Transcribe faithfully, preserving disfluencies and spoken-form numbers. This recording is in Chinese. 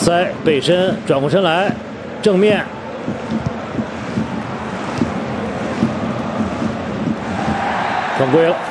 塞背身转过身来，正面。 犯规了。